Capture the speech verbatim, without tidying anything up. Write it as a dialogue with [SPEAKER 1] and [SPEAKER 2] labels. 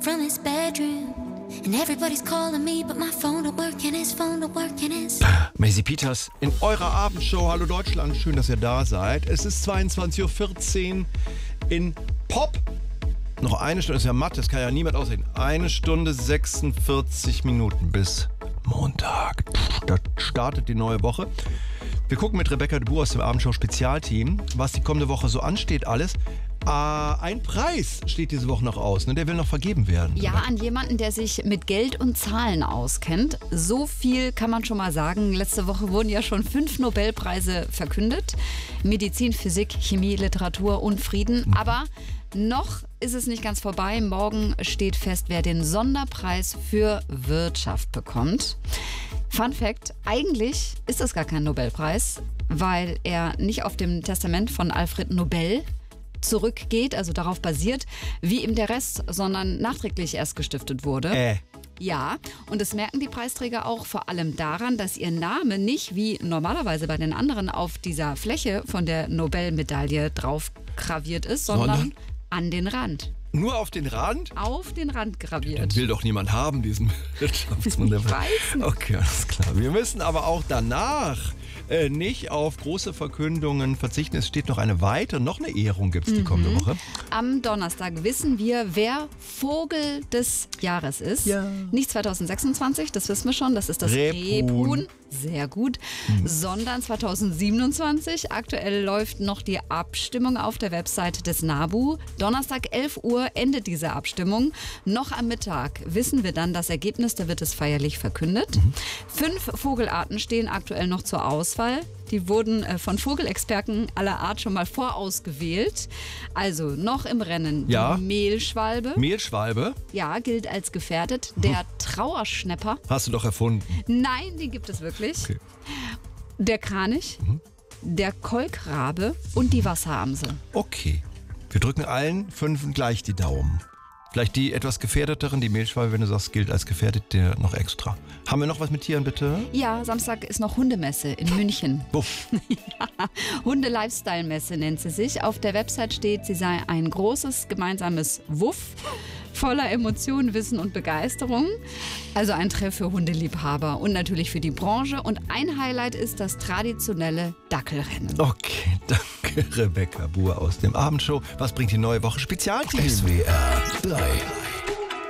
[SPEAKER 1] from his bedroom. And everybody's calling me, but my phone don't work and his phone don't work and his...
[SPEAKER 2] Maisie Peters in eurer Abendshow. Hallo Deutschland, schön, dass ihr da seid. Es ist zweiundzwanzig Uhr vierzehn in Pop. Noch eine Stunde, ist ja Mathe, das kann ja niemand aussehen. Eine Stunde sechsundvierzig Minuten bis Montag. Da startet die neue Woche. Wir gucken mit Rebecca de Boer aus dem Abendshow-Spezialteam, was die kommende Woche so ansteht alles. Äh, ein Preis steht diese Woche noch aus, ne? Der will noch vergeben werden.
[SPEAKER 3] Ja,
[SPEAKER 2] oder?
[SPEAKER 3] An jemanden, der sich mit Geld und Zahlen auskennt. So viel kann man schon mal sagen. Letzte Woche wurden ja schon fünf Nobelpreise verkündet. Medizin, Physik, Chemie, Literatur und Frieden. Mhm. Aber noch ist es nicht ganz vorbei. Morgen steht fest, wer den Sonderpreis für Wirtschaft bekommt. Fun Fact, eigentlich ist das gar kein Nobelpreis, weil er nicht auf dem Testament von Alfred Nobel zurückgeht, also darauf basiert, wie ihm der Rest, sondern nachträglich erst gestiftet wurde.
[SPEAKER 2] Äh.
[SPEAKER 3] Ja, und das merken die Preisträger auch vor allem daran, dass ihr Name nicht wie normalerweise bei den anderen auf dieser Fläche von der Nobelmedaille drauf graviert ist, sondern, sondern an den Rand.
[SPEAKER 2] Nur auf den Rand?
[SPEAKER 3] Auf den Rand graviert.
[SPEAKER 2] Den will doch niemand haben, diesen Wirtschaftsmann.
[SPEAKER 3] Ich weiß nicht.
[SPEAKER 2] Okay, alles klar. Wir müssen aber auch danach äh, nicht auf große Verkündungen verzichten. Es steht noch eine weitere, noch eine Ehrung gibt es die kommende
[SPEAKER 3] Mhm.
[SPEAKER 2] Woche.
[SPEAKER 3] Am Donnerstag wissen wir, wer Vogel des Jahres ist.
[SPEAKER 2] Ja.
[SPEAKER 3] Nicht zweitausendsechsundzwanzig, das wissen wir schon, das ist das
[SPEAKER 2] Rebhuhn.
[SPEAKER 3] Rebhuhn. Sehr gut. Mhm. Sondern zweitausendsiebenundzwanzig. Aktuell läuft noch die Abstimmung auf der Website des NABU. Donnerstag elf Uhr endet diese Abstimmung. Noch am Mittag wissen wir dann das Ergebnis, da wird es feierlich verkündet. Mhm. Fünf Vogelarten stehen aktuell noch zur Auswahl. Die wurden von Vogelexperten aller Art schon mal vorausgewählt. Also noch im Rennen
[SPEAKER 2] Ja.
[SPEAKER 3] die Mehlschwalbe.
[SPEAKER 2] Mehlschwalbe?
[SPEAKER 3] Ja, gilt als gefährdet. Der Trauerschnepper.
[SPEAKER 2] Hast du doch erfunden.
[SPEAKER 3] Nein, den gibt es wirklich.
[SPEAKER 2] Okay.
[SPEAKER 3] Der Kranich,
[SPEAKER 2] Mhm.
[SPEAKER 3] der Kolkrabe und die Wasseramsel.
[SPEAKER 2] Okay. Wir drücken allen fünf gleich die Daumen. Vielleicht die etwas gefährdeteren, die Mehlschwalbe, wenn du sagst, gilt als gefährdet, der noch extra. Haben wir noch was mit Tieren, bitte?
[SPEAKER 3] Ja, Samstag ist noch Hundemesse in München.
[SPEAKER 2] Buff.
[SPEAKER 3] Ja, Hunde-Lifestyle-Messe nennt sie sich. Auf der Website steht, sie sei ein großes gemeinsames Wuff voller Emotionen, Wissen und Begeisterung. Also ein Treff für Hundeliebhaber und natürlich für die Branche. Und ein Highlight ist das traditionelle Dackelrennen.
[SPEAKER 2] Okay, danke Rebecca Boer aus dem Abendshow. Was bringt die neue Woche Spezialteam?
[SPEAKER 4] S W R drei.